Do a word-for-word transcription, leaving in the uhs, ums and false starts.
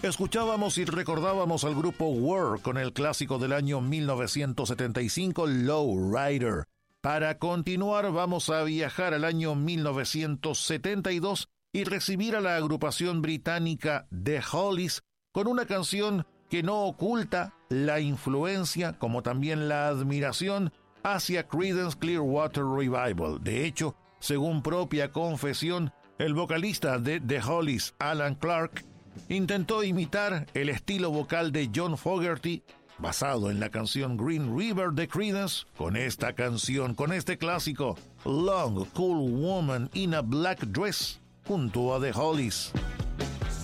Escuchábamos y recordábamos al grupo War con el clásico del año mil novecientos setenta y cinco, Low Rider. Para continuar vamos a viajar al año mil novecientos setenta y dos y recibir a la agrupación británica The Hollies con una canción que no oculta la influencia como también la admiración hacia Creedence Clearwater Revival. De hecho, según propia confesión, el vocalista de The Hollies, Alan Clark, intentó imitar el estilo vocal de John Fogerty, basado en la canción Green River de Creedence, con esta canción, con este clásico, Long Cool Woman in a Black Dress, junto a The Hollies.